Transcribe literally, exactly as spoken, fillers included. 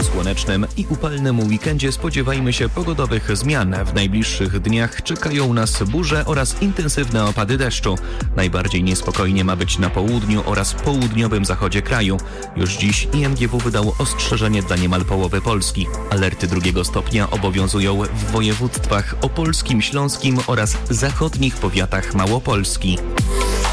Po słonecznym i upalnym weekendzie spodziewajmy się pogodowych zmian. W najbliższych dniach czekają nas burze oraz intensywne opady deszczu. Najbardziej niespokojnie ma być na południu oraz południowym zachodzie kraju. Już dziś I M G W wydało ostrzeżenie dla niemal połowy Polski. Alerty drugiego stopnia obowiązują w województwach opolskim, śląskim oraz zachodnich powiatach Małopolski.